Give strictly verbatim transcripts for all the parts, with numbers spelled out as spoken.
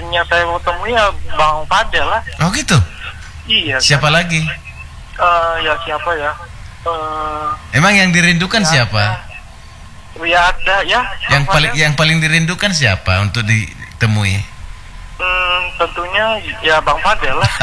yang saya ketemu ya Bang Fadel lah. Oh gitu? Iya. Siapa kan? lagi? Uh, ya siapa ya? Uh, Emang yang dirindukan ya, siapa? Ya ada ya. Yang paling yang paling dirindukan siapa untuk ditemui? Hmm, tentunya ya Bang Fadel lah.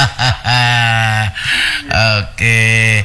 Oke,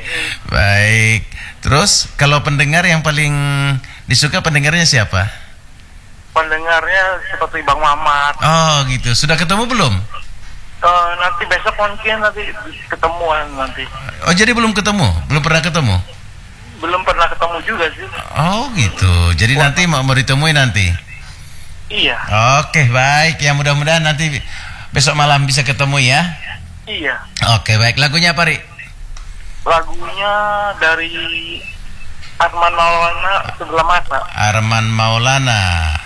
baik. Terus kalau pendengar yang paling disuka pendengarnya siapa? Pendengarnya seperti Bang Mamat. Oh gitu. Sudah ketemu belum? Uh, nanti besok mungkin nanti ketemuan nanti. Oh jadi belum ketemu? Belum pernah ketemu? Belum pernah ketemu juga sih. Oh gitu. Jadi Wah. nanti mau, mau ditemui nanti? Iya. Oke baik. Ya mudah-mudahan nanti besok malam bisa ketemu ya. Iya. Oke baik. Lagunya apa Ri? Lagunya dari Arman Maulana, Sebelah Mata. Arman Maulana,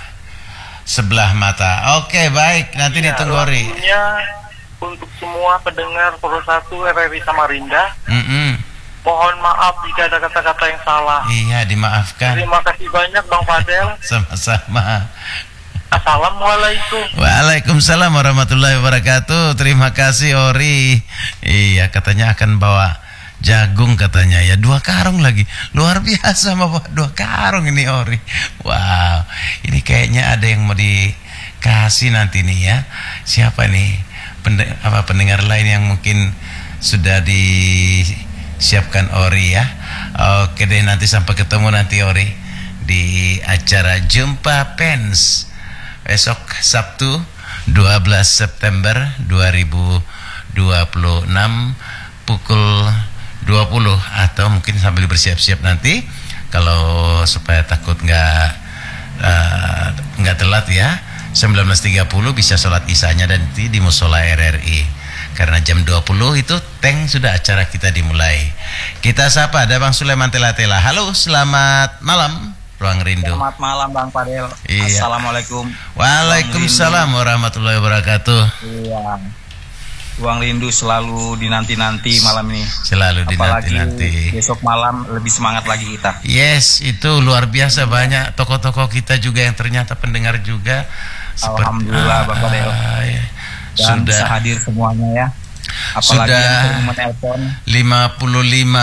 Sebelah Mata. Oke baik. Nanti iya, ditunggu Ri. Lagunya untuk semua pendengar Pro satu R R I Samarinda. Mm-mm. Mohon maaf jika ada kata-kata yang salah. Iya, dimaafkan. Terima kasih banyak Bang Fadel. Sama-sama. Assalamualaikum. Waalaikumsalam warahmatullahi wabarakatuh. Terima kasih Ori. Iya, katanya akan bawa jagung katanya ya, dua karung lagi. Luar biasa bawa dua karung ini Ori. Wow, ini kayaknya ada yang mau dikasih nanti nih ya. Siapa nih? Pende- apa pendengar lain yang mungkin sudah disiapkan Ori ya. Oke deh, nanti sampai ketemu nanti Ori di acara Jumpa Pens besok Sabtu dua belas September dua ribu dua puluh enam pukul dua puluh, atau mungkin sambil bersiap-siap nanti kalau supaya takut nggak uh, nggak telat ya, sembilan belas tiga puluh bisa sholat isanya dan nanti di musola R R I, karena jam dua puluh itu teng sudah acara kita dimulai. Kita sapa ada Bang Sulaiman Tela-Tela. Halo, selamat malam Ruang Rindu. Selamat malam Bang Fadel. Iya. Assalamualaikum. Waalaikumsalam warahmatullahi wabarakatuh. Iya. Ruang Rindu selalu dinanti-nanti malam ini. Selalu dinanti-nanti. Besok malam lebih semangat lagi kita. Yes, itu luar biasa, banyak tokoh-tokoh kita juga yang ternyata pendengar juga. Alhamdulillah Bang Fadel. Ah, ya. Dan sudah bisa hadir semuanya ya. Apalagi sudah yang menelpon. lima puluh lima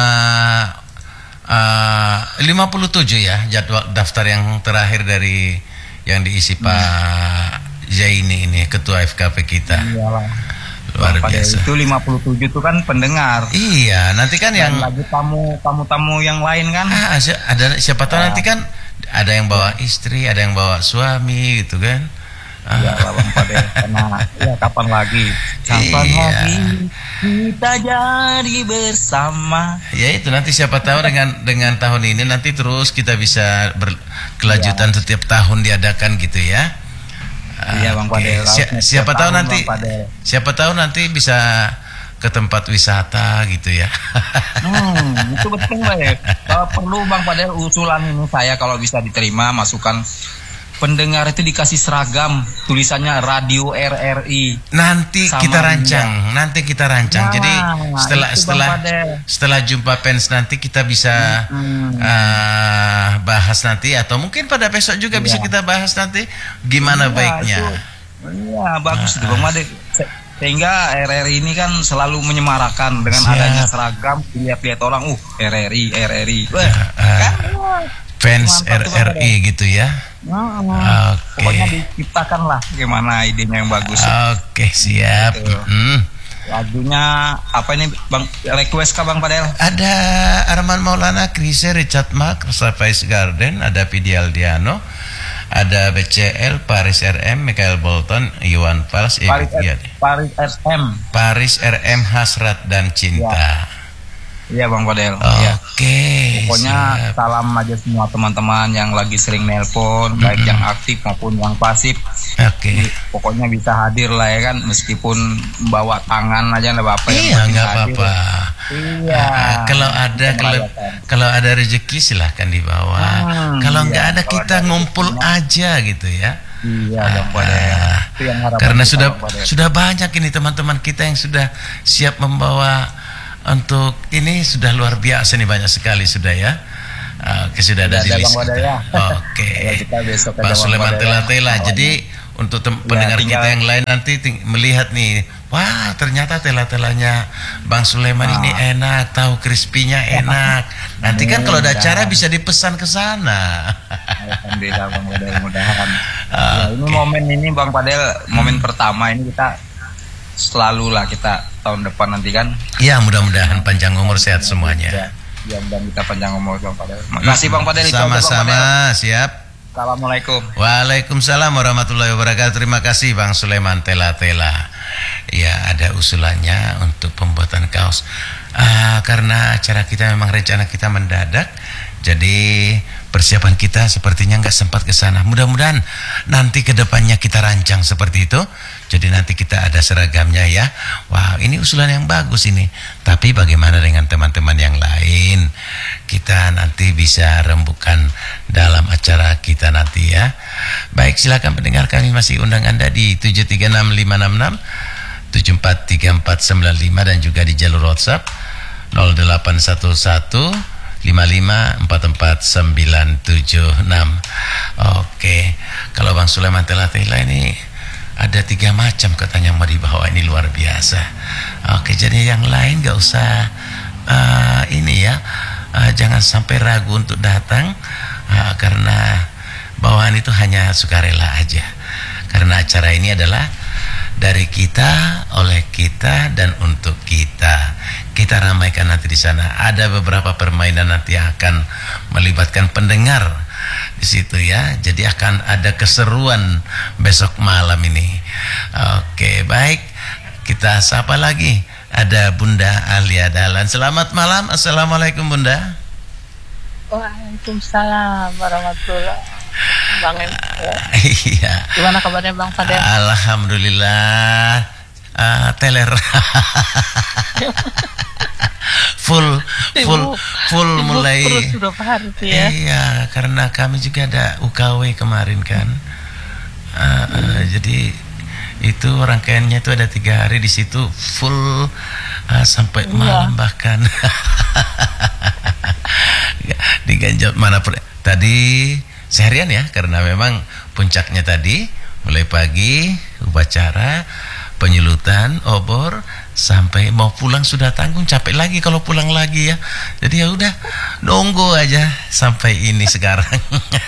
uh, lima puluh tujuh ya jadwal daftar yang terakhir dari yang diisi hmm. Pak Zaini ini, ketua F K P kita. Iyalah. Luar biasa. Itu lima puluh tujuh itu kan pendengar. Iya, nanti kan dan yang lagi tamu tamu-tamu yang lain kan. Ah, ada siapa tahu ya. Nanti kan ada yang bawa istri, ada yang bawa suami gitu kan. Iya lah Bang Fadel, karena ya kapan lagi? Kapan iya. lagi kita jadi bersama? Ya itu nanti siapa tahu dengan dengan tahun ini nanti terus kita bisa berkelanjutan ya. Setiap tahun diadakan gitu ya. Iya Bang Fadel. Si, siapa tahu nanti siapa tahu nanti bisa ke tempat wisata gitu ya. Hmm, itu betul ya. Kalau perlu Bang Fadel usulan ini saya kalau bisa diterima masukan pendengar itu dikasih seragam tulisannya Radio R R I. Nanti kita rancang, dia. nanti kita rancang. Nah, Jadi setelah setelah setelah jumpa pens nanti kita bisa hmm. uh, bahas nanti, atau mungkin pada besok juga ya. Bisa kita bahas nanti gimana ya, baiknya. Iya bagus itu Bang Made. Sehingga R R I ini kan selalu menyemarakan dengan Siap. adanya seragam, lihat-lihat orang, uh R R I, R R I. Wah, uh, kan? Fans R R I gitu ya. Nah, okay. Pokoknya diciptakan lah gimana idenya yang bagus. Oke okay, siap. Gitu. Hmm. Lagunya apa ini Bang, request kah Bang Fadel? Ada Arman Maulana, Chrisye, Richard Mark, Surprise Garden, ada Pidi Aldiano, ada B C L, Paris R M, Michael Bolton, Iwan Fals, Paris, R- Paris R M, Paris R M, Hasrat dan Cinta. Ya. Iya Bang Fadel. Oke. Okay, pokoknya siap. Salam aja semua teman-teman yang lagi sering nelpon, mm-hmm. baik yang aktif maupun yang pasif. Oke. Okay. Pokoknya bisa hadir lah ya kan, meskipun bawa tangan aja nggak apa-apa. Iya nggak apa-apa. Iya. Nah, kalau ada kalau kalau ada rezeki silahkan dibawa. Hmm, kalau iya, nggak ada kita ada ngumpul rezekinya. Aja gitu ya. Iya Bang Fadel. Uh, karena sudah sudah banyak ini teman-teman kita yang sudah siap membawa. Untuk ini sudah luar biasa nih, banyak sekali sudah ya. Oke, sudah ada di list kita. Ya. Oke. Pak Sulaiman Tela-Tela. Jadi untuk tem- Ya, pendengar tinggal- kita yang lain nanti ting- melihat nih, wah ternyata tela-telanya Bang Sulaiman Ah. ini enak, tahu crispy-nya enak. Nanti kan kalau ada Mudah. acara bisa dipesan ke sana. Alhamdulillah Bang Padel, mudah-mudahan. Ah, Ya, ini oke. momen ini Bang Padel, momen pertama ini kita selalu lah kita tahun depan nanti kan. Ya, mudah-mudahan panjang umur sehat semuanya. Ya, ya dan kita panjang umur Bang Padel. Makasih Bang Padel. itu aja, Bang Padel. Sama-sama, siap. Assalamualaikum. Waalaikumsalam warahmatullahi wabarakatuh. Terima kasih Bang Sulaiman Tela-Tela. Ya, ada usulannya untuk pembuatan kaos. Ah, karena acara kita memang rencana kita mendadak, jadi persiapan kita sepertinya nggak sempat ke sana. Mudah-mudahan nanti ke depannya kita rancang seperti itu. Jadi nanti kita ada seragamnya ya. Wah, ini usulan yang bagus ini. Tapi bagaimana dengan teman-teman yang lain? Kita nanti bisa rembukan dalam acara kita nanti ya. Baik, silakan pendengar, kami masih undang Anda di tujuh tiga enam lima enam enam tujuh empat tiga empat sembilan lima dan juga di jalur WhatsApp nol delapan satu satu lima lima empat empat sembilan tujuh enam. Oke, kalau Bang Sulaiman Tela-Tela ini ada tiga macam katanya mau dibawa, ini luar biasa. Oke, jadi yang lain gak usah uh, ini ya, uh, jangan sampai ragu untuk datang, uh, karena bawaan itu hanya sukarela aja. Karena acara ini adalah dari kita, oleh kita, dan untuk kita. Kita ramaikan nanti di sana. Ada beberapa permainan nanti yang akan melibatkan pendengar di situ ya. Jadi akan ada keseruan besok malam ini. Oke, baik. Kita sapa lagi. Ada Bunda Alia Dahlan. Selamat malam. Assalamualaikum Bunda. Waalaikumsalam warahmatullahi Bang Em. Iya. Gimana kabarnya Bang Fadel? Alhamdulillah. Uh, teler. full full Ibu- full Ibu mulai. terus berapa hari tuh ya? Iya, karena kami juga ada U K W kemarin kan. Uh, uh, jadi itu rangkaiannya itu ada tiga hari di situ full uh, sampai Iya. malam bahkan. Diganjot mana pun. Tadi seharian ya, karena memang puncaknya tadi mulai pagi upacara penyulutan obor sampai mau pulang sudah tanggung, capek lagi kalau pulang lagi ya. Jadi ya udah nunggu aja sampai ini sekarang.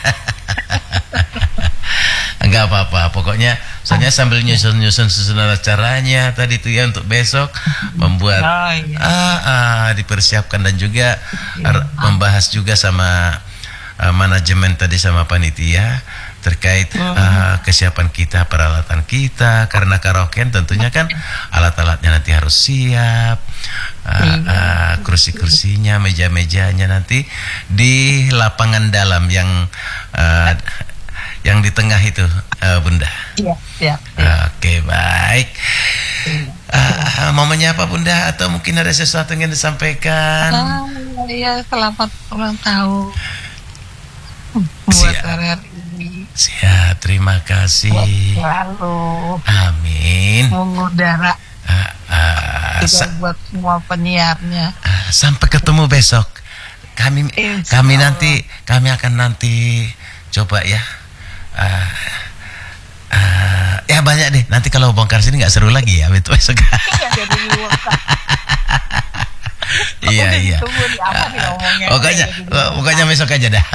Enggak apa-apa, pokoknya soalnya sambil nyusun-nyusun susunan acaranya tadi tuh ya untuk besok, membuat Oh, iya. ah, ah, dipersiapkan dan juga ar- membahas juga sama ah, manajemen tadi sama panitia terkait ah, kesiapan kita, peralatan kita, karena karaokean tentunya kan alat-alatnya nanti harus siap, ah, ah, kursi-kursinya, meja-mejanya nanti di lapangan dalam yang ah, yang di tengah itu, uh, Bunda. Iya, siap. Oke, baik. Uh, momennya apa Bunda? Atau mungkin ada sesuatu yang disampaikan? Ah, iya, selamat ulang tahun buat Siap. R R I. Siap, terima kasih. Selalu Amin. mengudara Uh, uh, juga sa- buat semua penyiarnya. uh, sampai ketemu besok. Kami Insya kami Allah. nanti kami akan nanti coba ya. Uh, uh, ya banyak deh. Nanti kalau bongkar sini nggak seru lagi ya betul besok. Iya, jadi Iya Udah iya. ditunggu nih, apa nih ngomongnya. Pokoknya Jadi pokoknya besok aja dah.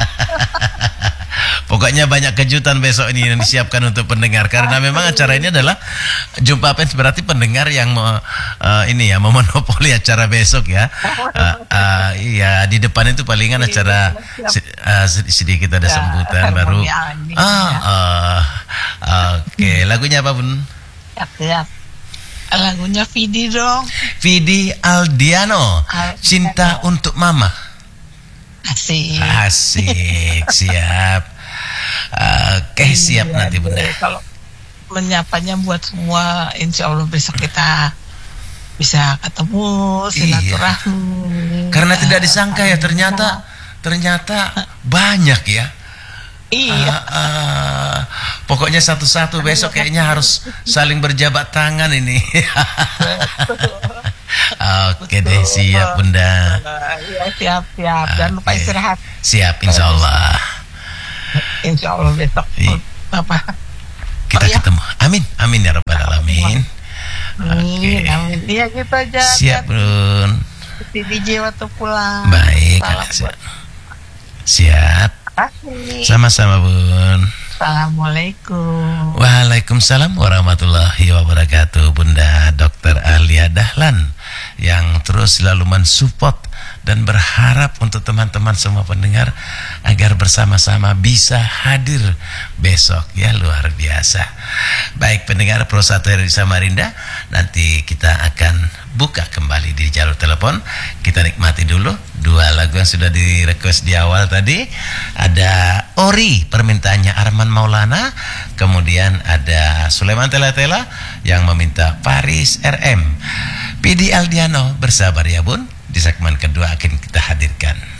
Pokoknya banyak kejutan besok ini yang disiapkan untuk pendengar, karena memang acara ini adalah jumpa pers, berarti pendengar yang mau uh, ini ya memonopoli acara besok ya. Uh, uh, iya, di depan itu palingan acara se- uh, sedikit ada Ya, sambutan baru. seremonialnya. Ah, uh, oke. Lagunya apa Bun? Siap, siap. Lagunya Vidi dong. Vidi Aldiano, Aldiano. Cinta untuk Mama. Asik. Asik, siap. Oke, siap Iya, nanti Bunda. deh. Kalau menyapanya buat semua, insya Allah besok kita bisa ketemu silaturahmi. Karena tidak disangka ya, ternyata ternyata banyak ya. Iya. Ah, ah. Pokoknya satu-satu besok kayaknya harus saling berjabat tangan ini. Oke deh, siap Bunda. Iya, siap siap. Jangan lupa Oke. istirahat. Siap, insya Allah. Insya Allah besok Iya. apa kita Oh, ya? ketemu. Amin, amin ya rabbal alamin. Amin, amin. Iya gitu aja. Siap, Bun. Di D J waktu pulang. Baik, Salam siap. buat Siap. kasih. Sama-sama, Bun. Assalamualaikum. Waalaikumsalam warahmatullahi wabarakatuh. Bunda Dokter Alia Dahlan yang terus selalu mensupport dan berharap untuk teman-teman semua pendengar agar bersama-sama bisa hadir besok, ya, luar biasa. Baik pendengar Pro satu R R I Samarinda, nanti kita akan buka kembali di jalur telepon. Kita nikmati dulu dua lagu yang sudah di request di awal tadi. Ada Ori, permintaannya Arman Maulana, kemudian ada Sulaiman Tela-Tela yang meminta Paris R M. P D Aldiano, bersabar ya Bun. Di segmen kedua akan kita hadirkan